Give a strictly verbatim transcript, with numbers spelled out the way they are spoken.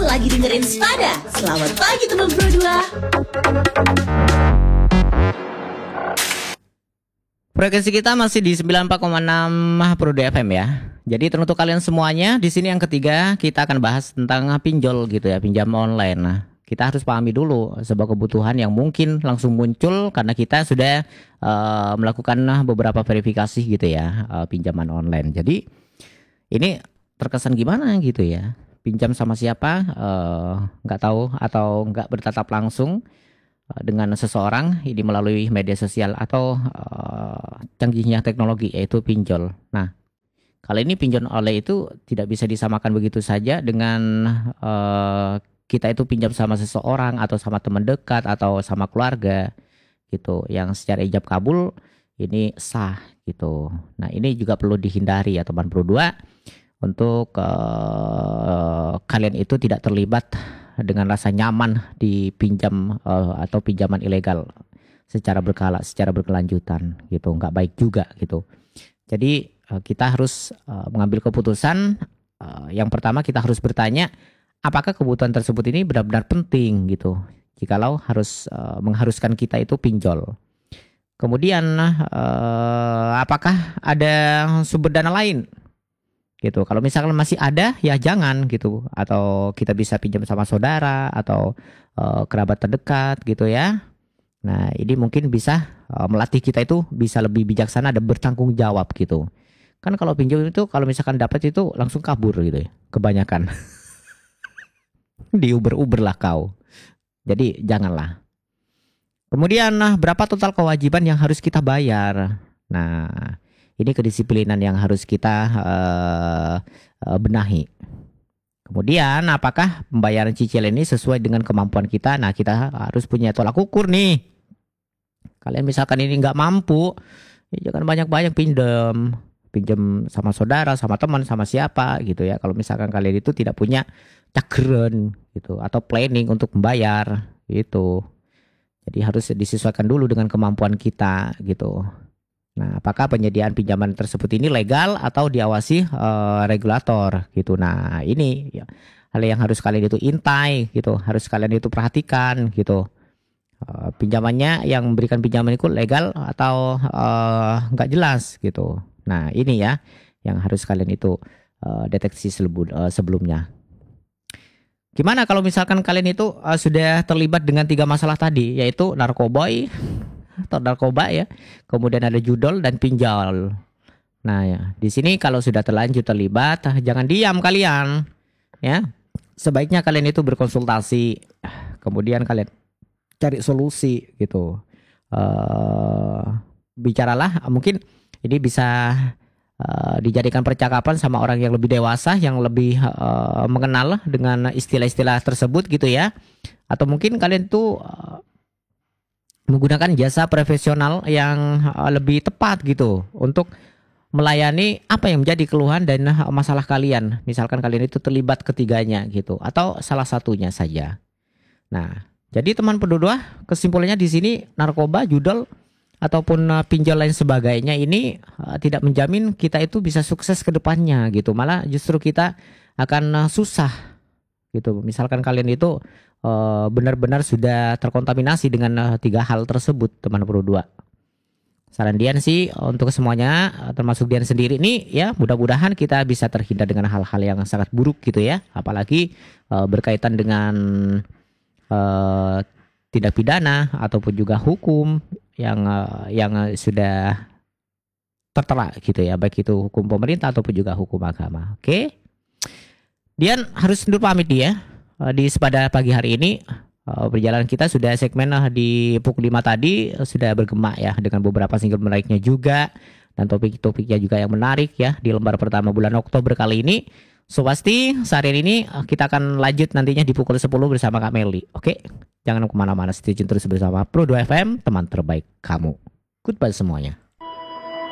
lagi dengerin Spada. Selamat pagi teman Pro dua. Frekuensi kita masih di sembilan puluh empat koma enam Pro dua F M ya. Jadi teruntuk kalian semuanya, di sini yang ketiga kita akan bahas tentang pinjol gitu ya, pinjam online. Nah, kita harus pahami dulu sebuah kebutuhan yang mungkin langsung muncul karena kita sudah uh, melakukan beberapa verifikasi gitu ya, uh, pinjaman online. Jadi ini terkesan gimana gitu ya? Pinjam sama siapa? Nggak uh, tahu atau nggak bertatap langsung uh, dengan seseorang ini melalui media sosial atau uh, canggihnya teknologi yaitu pinjol. Nah, kali ini pinjol online itu tidak bisa disamakan begitu saja dengan uh, kita itu pinjam sama seseorang atau sama teman dekat atau sama keluarga gitu yang secara ijab kabul ini sah gitu. Nah, ini juga perlu dihindari ya teman Pro dua untuk uh, kalian itu tidak terlibat dengan rasa nyaman dipinjam uh, atau pinjaman ilegal secara berkala, secara berkelanjutan gitu, nggak baik juga gitu. Jadi uh, kita harus uh, mengambil keputusan. Uh, yang pertama kita harus bertanya, apakah kebutuhan tersebut ini benar-benar penting gitu. Jikalau harus uh, mengharuskan kita itu pinjol. Kemudian uh, apakah ada sumber dana lain? Gitu. Kalau misalkan masih ada ya jangan gitu, atau kita bisa pinjam sama saudara atau uh, kerabat terdekat gitu ya. Nah, ini mungkin bisa uh, melatih kita itu bisa lebih bijaksana dan bertanggung jawab gitu. Kan kalau pinjam itu kalau misalkan dapat itu langsung kabur gitu ya, kebanyakan. Di Uber-Uber lah kau. Jadi janganlah. Kemudian nah, berapa total kewajiban yang harus kita bayar? Nah, ini kedisiplinan yang harus kita uh, uh, benahi. Kemudian apakah pembayaran cicilan ini sesuai dengan kemampuan kita? Nah, kita harus punya tolak ukur nih. Kalian misalkan ini nggak mampu, ya jangan banyak-banyak pinjam. Pinjam sama saudara, sama teman, sama siapa gitu ya. Kalau misalkan kalian itu tidak punya cakeren gitu atau planning untuk membayar gitu. Jadi harus disesuaikan dulu dengan kemampuan kita gitu. Nah, apakah penyediaan pinjaman tersebut ini legal atau diawasi uh, regulator gitu. Nah, ini ya, hal yang harus kalian itu intai gitu, harus kalian itu perhatikan gitu. Uh, pinjamannya yang memberikan pinjaman itu legal atau uh, nggak jelas gitu. Nah, ini ya yang harus kalian itu uh, deteksi selebul, uh, sebelumnya. Gimana kalau misalkan kalian itu uh, sudah terlibat dengan tiga masalah tadi, yaitu narkoboy atau narkoba ya, kemudian ada judol dan pinjol. Nah ya, di sini kalau sudah terlanjur terlibat, jangan diam kalian, ya. Sebaiknya kalian itu berkonsultasi, kemudian kalian cari solusi gitu. Uh, bicaralah, mungkin ini bisa uh, dijadikan percakapan sama orang yang lebih dewasa, yang lebih uh, mengenal dengan istilah-istilah tersebut gitu ya. Atau mungkin kalian tuh uh, menggunakan jasa profesional yang uh, lebih tepat gitu untuk melayani apa yang menjadi keluhan dan uh, masalah kalian. Misalkan kalian itu terlibat ketiganya gitu atau salah satunya saja. Nah, jadi teman penduduk, kesimpulannya di sini narkoba, judol ataupun uh, pinjol lain sebagainya ini uh, tidak menjamin kita itu bisa sukses ke depannya gitu. Malah justru kita akan uh, susah gitu. Misalkan kalian itu Uh, benar-benar sudah terkontaminasi dengan uh, tiga hal tersebut teman Pro dua. Saran Dian sih untuk semuanya, uh, termasuk Dian sendiri nih ya, mudah-mudahan kita bisa terhindar dengan hal-hal yang sangat buruk gitu ya, apalagi uh, berkaitan dengan uh, tindak pidana ataupun juga hukum yang uh, yang uh, sudah tertera gitu ya, baik itu hukum pemerintah ataupun juga hukum agama. Oke, okay? Dian harus undur pamit dia. Di Spada pagi hari ini perjalanan kita sudah segmen di pukul lima tadi sudah bergema ya dengan beberapa single menariknya juga dan topik-topiknya juga yang menarik ya di lembar pertama bulan Oktober kali ini. So pasti sehari ini kita akan lanjut nantinya di pukul sepuluh bersama Kak Meli. Oke, jangan kemana-mana, stay tune terus bersama Pro dua F M, teman terbaik kamu. Goodbye semuanya.